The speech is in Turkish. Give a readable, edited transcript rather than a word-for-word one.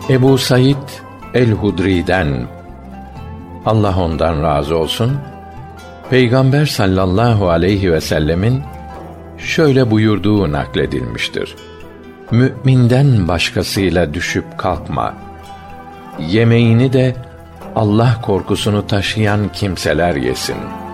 Ebu Said el-Hudri'den, Allah ondan razı olsun, Peygamber sallallahu aleyhi ve sellemin şöyle buyurduğu nakledilmiştir: Mü'minden başkasıyla düşüp kalkma. Yemeğini de Allah korkusunu taşıyan kimseler yesin.